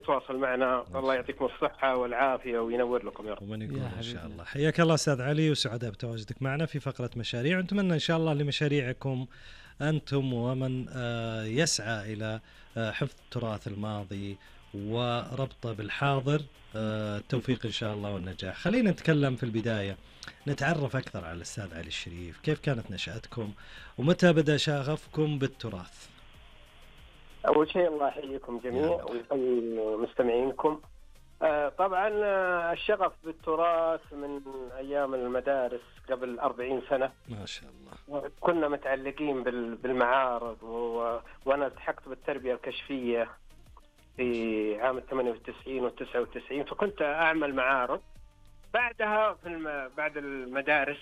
تواصل معنا. الله يعطيكم الصحة والعافية وينور لكم يا رب. ومن يكون إن شاء الله. حياك الله أستاذ علي، وسعداء بتواجدك معنا في فقرة مشاريع، ونتمنى إن شاء الله لمشاريعكم أنتم ومن يسعى إلى حفظ التراث الماضي وربطه بالحاضر التوفيق إن شاء الله والنجاح. خلينا نتكلم في البداية، نتعرف أكثر على الأستاذ علي الشريف. كيف كانت نشأتكم ومتى بدأ شغفكم بالتراث؟ أول شيء الله يحييكم جميعا ويحيي مستمعينكم. طبعا الشغف بالتراث من أيام المدارس قبل 40 سنة ما شاء الله. كنا متعلقين بالمعارض وأنا التحقت بالتربية الكشفية في عام 98 و 99، فكنت أعمل معارض. بعدها بعد المدارس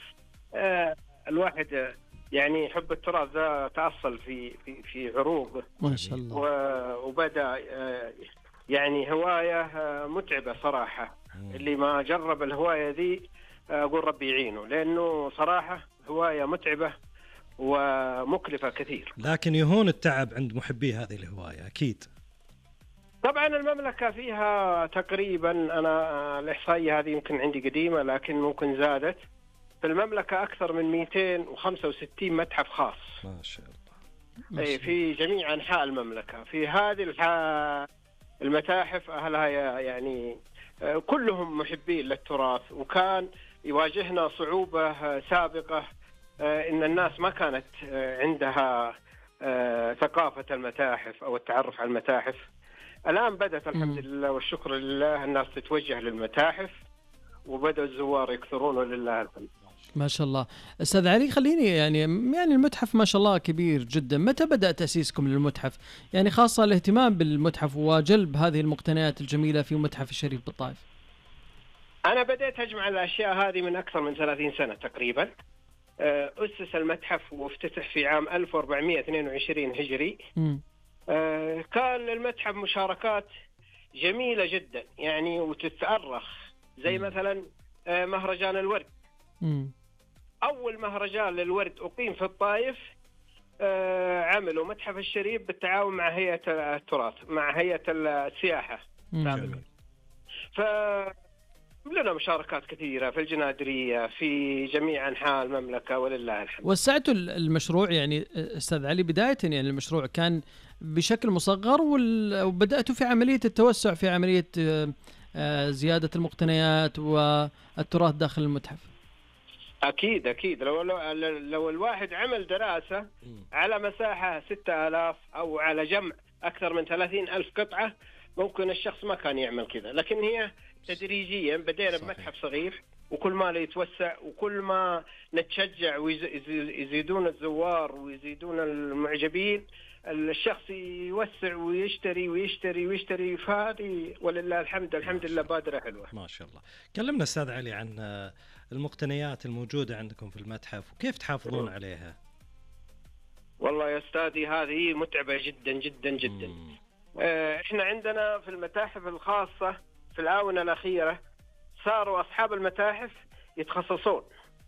الواحد يعني حب التراث ذا تأصل في عروقه ما شاء الله، وبدأ يعني هواية متعبة صراحة. اللي ما جرب الهواية ذي أقول ربي يعينه، لأنه صراحة هواية متعبة ومكلفة كثير. لكن يهون التعب عند محبي هذه الهواية أكيد. طبعا المملكة فيها تقريبا، أنا الإحصائية هذه يمكن عندي قديمة لكن ممكن زادت، في المملكة أكثر من 265 متحف خاص. ما شاء الله. أي في جميع أنحاء المملكة. في هذه المتاحف أهلها يعني كلهم محبين للتراث، وكان يواجهنا صعوبة سابقة إن الناس ما كانت عندها ثقافة المتاحف أو التعرف على المتاحف. الآن بدأت الحمد لله والشكر لله الناس تتوجه للمتاحف، وبدأ الزوار يكثرون ولله الحمد. ما شاء الله. أستاذ علي، خليني يعني المتحف ما شاء الله كبير جدا. متى بدأ تأسيسكم للمتحف؟ يعني خاصة الاهتمام بالمتحف وجلب هذه المقتنيات الجميلة في متحف الشريف بالطائف. أنا بدأت أجمع الأشياء هذه من أكثر من 30 سنة تقريبا. أسس المتحف وافتتح في عام 1422 هجري. كان المتحف مشاركات جميلة جدا يعني وتتأرخ، زي مثلا مهرجان الورد. أول مهرجان للورد أقيم في الطائف عملوا متحف الشريف بالتعاون مع هيئة التراث، مع هيئة السياحة. لنا مشاركات كثيرة في الجنادرية في جميع أنحاء المملكة ولله الحمد. وسعتوا المشروع يعني أستاذ علي بداية، يعني المشروع كان بشكل مصغر وبدأتوا في عملية التوسع، في عملية زيادة المقتنيات والتراث داخل المتحف. أكيد لو الواحد عمل دراسة على مساحة 6000 أو على جمع أكثر من 30,000 قطعة ممكن الشخص ما كان يعمل كذا. لكن هي تدريجيا بدينا بمتحف صغير، وكل ما يتوسع وكل ما نتشجع ويزيدون الزوار ويزيدون المعجبين الشخص يوسع ويشتري فهذه ولله الحمد لله بادرة حلوة. ما شاء الله. كلمنا أستاذ علي عن المقتنيات الموجودة عندكم في المتحف وكيف تحافظون عليها. والله يا أستاذي هذه متعبة جدا جدا جدا. احنا عندنا في المتاحف الخاصة في الآونة الأخيرة صاروا أصحاب المتاحف يتخصصون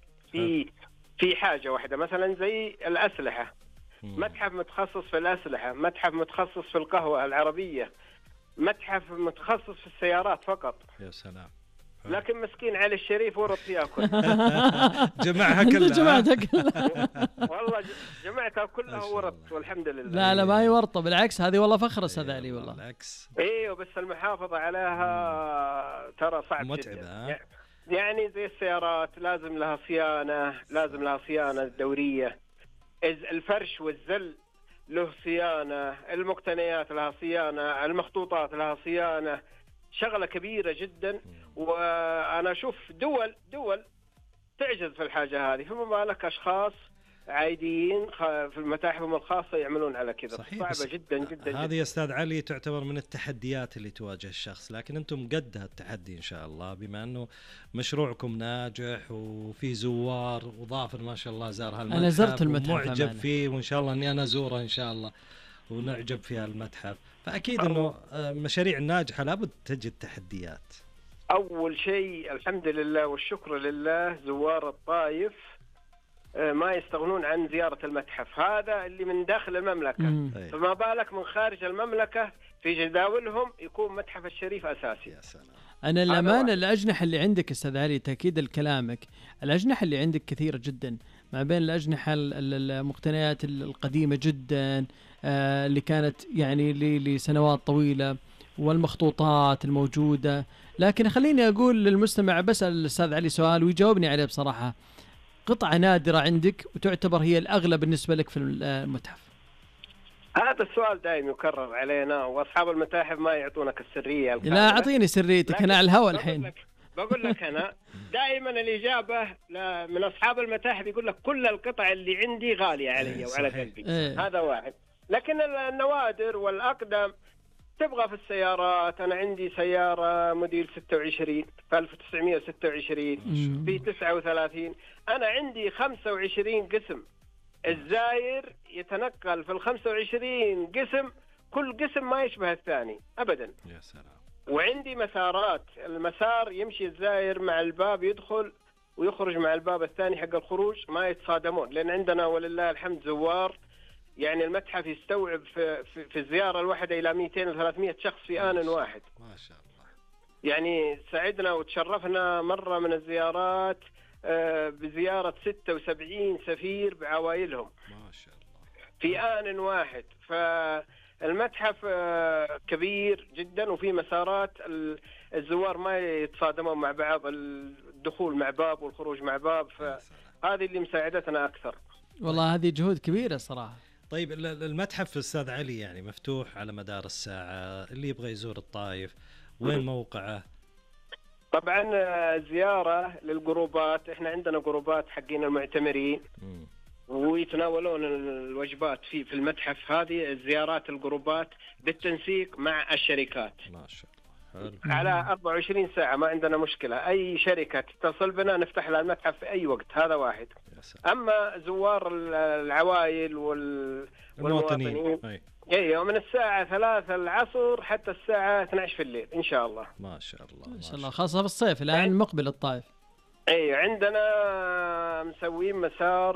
في حاجة واحدة، مثلا زي الأسلحة. متحف متخصص في الأسلحة، متحف متخصص في القهوة العربية، متحف متخصص في السيارات فقط. يا سلام. لكن مسكين علي الشريف ورط ياكل. جمعها كلها. والله جمعتها كلها ورط والحمد لا لله. ما هي ورطة، بالعكس هذه والله فخر أستاذ علي والله. بالعكس. ايوه بس المحافظة عليها ترى صعب متعبة. يعني زي السيارات لازم لها صيانة دورية. الفرش والزل له صيانة، المقتنيات لها صيانة، المخطوطات لها صيانة، شغلة كبيرة جدا. وأنا أشوف دول تعجز في الحاجة هذه، فما بالك أشخاص عاديين في المتاحف الخاصة يعملون على كذا. صعبة جدا جدا. هذه يا أستاذ علي تعتبر من التحديات اللي تواجه الشخص، لكن أنتم قد التحدي إن شاء الله، بما أنه مشروعكم ناجح وفي زوار وضافر ما شاء الله زار هالمتحف. أنا زرت المتحف ومعجب فيه، وإن شاء الله أني أنا زوره إن شاء الله ونعجب في المتحف. فأكيد أنه مشاريع الناجحة لابد تجد تحديات. أول شيء الحمد لله والشكر لله زوار الطائف ما يستغنون عن زيارة المتحف، هذا اللي من داخل المملكة. فما بالك من خارج المملكة في جداولهم يكون متحف الشريف أساسي. يا سلام. أنا الأمانة الأجنحة اللي عندك أستاذ علي، تأكيد لكلامك، الأجنحة اللي عندك كثيرة جدا، ما بين الأجنحة المقتنيات القديمة جدا اللي كانت يعني لسنوات طويلة، والمخطوطات الموجودة. لكن خليني أقول للمستمع، بسأل الأستاذ علي سؤال ويجاوبني عليه بصراحة، قطعة نادرة عندك وتعتبر هي الأغلى بالنسبة لك في المتحف؟ هذا السؤال دائم يكرر علينا، واصحاب المتاحف ما يعطونك السريه الكاملة. لا اعطيني سريتك، انا على الهواء الحين. بقول لك انا دائما الاجابه من اصحاب المتاحف يقول لك كل القطع اللي عندي غاليه علي وعلى قلبي. هذا واحد. لكن النوادر والاقدم تبغى في السيارات. انا عندي سياره موديل 26 في 1926 في 39. انا عندي 25 قسم. الزاير يتنقل في 25 قسم، كل قسم ما يشبه الثاني أبدا. يا سلام. وعندي مسارات، المسار يمشي الزاير مع الباب يدخل ويخرج مع الباب الثاني حق الخروج، ما يتصادمون، لأن عندنا ولله الحمد زوار. يعني المتحف يستوعب في الزيارة الواحدة إلى 200 و 300 شخص في آن واحد. ما شاء الله. يعني سعدنا وتشرفنا مرة من الزيارات بزيارة 76 سفير بعوائلهم ما شاء الله في آن واحد. فالمتحف كبير جدا، وفي مسارات الزوار ما يتصادمون مع بعض، الدخول مع باب والخروج مع باب، فهذه اللي مساعدتنا أكثر. والله هذه جهود كبيرة صراحة. طيب المتحف أستاذ علي يعني مفتوح على مدار الساعة، اللي يبغى يزور الطائف وين موقعه؟ طبعا زيارة للجروبات، احنا عندنا جروبات حقين المعتمرين ويتناولون الوجبات في المتحف. هذه الزيارات الجروبات بالتنسيق مع الشركات. ما شاء الله. على 24 ساعة ما عندنا مشكلة، أي شركة تتصل بنا نفتح لها المتحف في أي وقت. هذا واحد. أما زوار العوائل والمواطنين ايوه من الساعة 3 العصر حتى الساعة 12 في الليل إن شاء الله. ما شاء الله. ما شاء الله، خاصة في الصيف الآن مقبل الطائف. ايوه عندنا مسوين مسار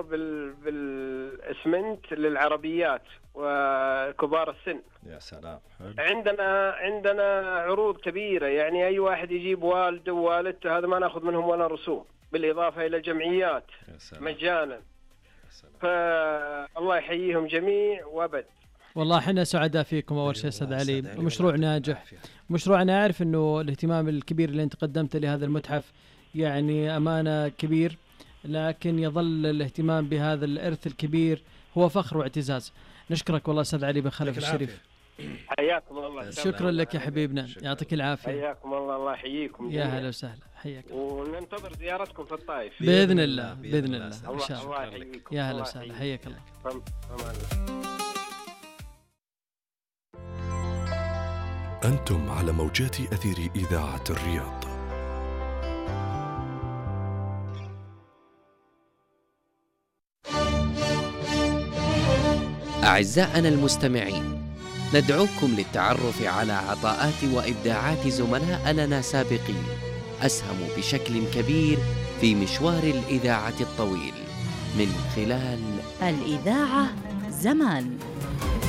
بالاسمنت للعربيات وكبار السن. يا سلام. عندنا عروض كبيرة، يعني أي واحد يجيب والده ووالدته هذا ما ناخذ منهم ولا رسوم، بالإضافة إلى الجمعيات مجانا. فالله يحييهم جميع وأبد. والله احنا سعداء فيكم اول شيء استاذ علي، مشروع ناجح، مشروع انا عارف انه الاهتمام الكبير اللي انت قدمته لهذا المتحف يعني امانه كبير، لكن يظل الاهتمام بهذا الارث الكبير هو فخر واعتزاز. نشكرك والله استاذ علي بن خلف الشريف. حياكم الله. شكرا لك يا حبيبنا، يعطيك العافيه. حياكم الله. الله يحييكم. يا هلا وسهلا، حياك. وننتظر زيارتكم في الطائف باذن الله. باذن الله ان شاء الله. الله يحييكم. يا هلا وسهلا، حياك الله. أنتم على موجات أثير إذاعة الرياض. أعزائنا المستمعين، ندعوكم للتعرف على عطاءات وإبداعات زملاء لنا سابقين أسهموا بشكل كبير في مشوار الإذاعة الطويل من خلال الإذاعة زمان.